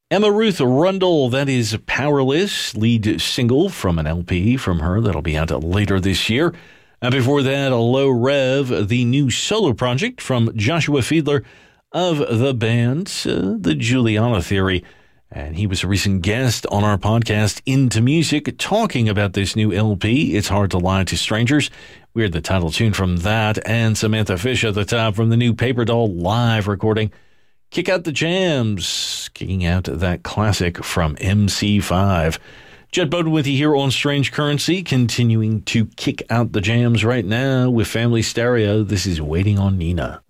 Emma Ruth Rundle, that is Powerless, lead single from an LP from her that'll be out later this year. And before that, Low Rev, the new solo project from Joshua Fiedler of the band, The Juliana Theory. And he was a recent guest on our podcast, Into Music, talking about this new LP, It's Hard to Lie to Strangers. We heard the title tune from that, and Samantha Fish at the top from the new Paper Doll live recording. Kick Out the Jams, kicking out that classic from MC5. Jet Bowden with you here on Strange Currency, continuing to kick out the jams right now with Family Stereo. This is Waiting on Nina.